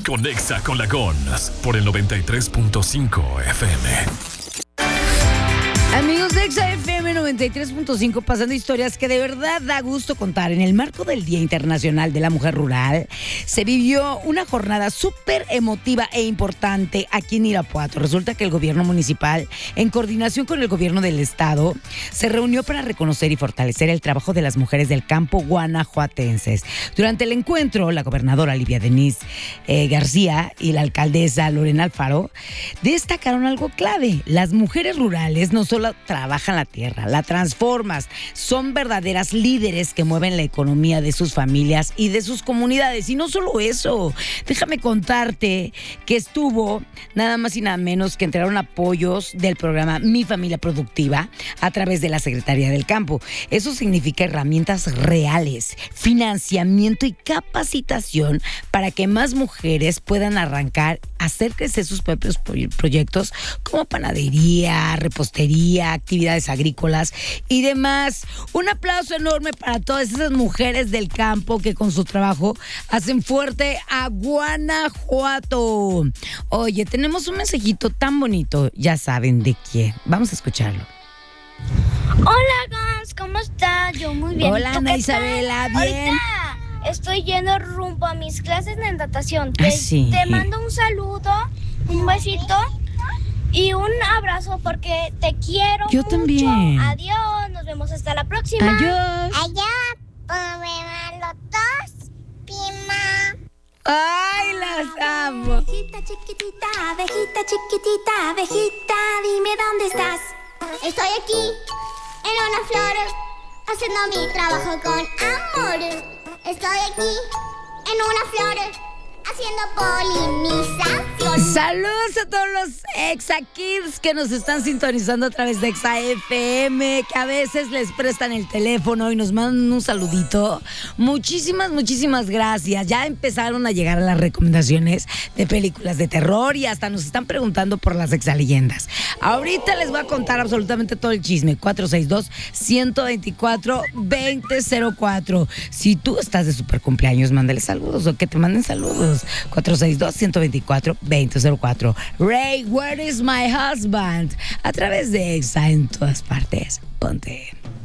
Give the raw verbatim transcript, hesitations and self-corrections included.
Conexa con la Gons por el noventa y tres punto cinco F M. Amigos de Exa F M noventa y tres punto cinco, pasando historias que de verdad da gusto contar. En el marco del Día Internacional de la Mujer Rural, se vivió una jornada súper emotiva e importante aquí en Irapuato. Resulta que el gobierno municipal, en coordinación con el gobierno del estado, se reunió para reconocer y fortalecer el trabajo de las mujeres del campo guanajuatenses. Durante el encuentro, la gobernadora Livia Denise eh, García y la alcaldesa Lorena Alfaro destacaron algo clave. Las mujeres rurales no solo trabajan la tierra, la transformas, son verdaderas líderes que mueven la economía de sus familias y de sus comunidades. Y no solo eso, déjame contarte que estuvo nada más y nada menos que entregaron apoyos del programa Mi Familia Productiva a través de la Secretaría del Campo. Eso significa herramientas reales, financiamiento y capacitación para que más mujeres puedan arrancar, hacer crecer sus propios proyectos como panadería, repostería, actividades agrícolas y demás. Un aplauso enorme para todas esas mujeres del campo que con su trabajo hacen fuerte a Guanajuato. Oye, tenemos un mensajito tan bonito, ya saben de quién. Vamos a escucharlo. Hola, Gans, ¿cómo estás? Yo muy bien. Hola, Ana Isabela, bien. Ahorita estoy yendo rumbo a mis clases de natación. Ah, te, sí. te mando un saludo, un besito y un abrazo porque te quiero Yo mucho. también. Adiós, nos vemos hasta la próxima. Adiós. Adiós, los dos, Pima. Ay, las amo. Abejita chiquitita, abejita chiquitita, abejita, dime dónde estás. Estoy aquí, en una flor, haciendo mi trabajo con amor. Estoy aquí, en una flor, haciendo polinización. Saludos a todos los Exa Kids que nos están sintonizando a través de Exa F M, que a veces les prestan el teléfono y nos mandan un saludito. Muchísimas, muchísimas gracias. Ya empezaron a llegar las recomendaciones de películas de terror y hasta nos están preguntando por las exaleyendas. Ahorita les voy a contar absolutamente todo el chisme. cuatro seis dos, uno dos cuatro, dos cero cero cuatro. Si tú estás de super cumpleaños, mándale saludos o que te manden saludos. cuatro seis dos, uno dos cuatro, dos cero cero cuatro. Ray, where is my husband? A través de Exa en todas partes. Ponte.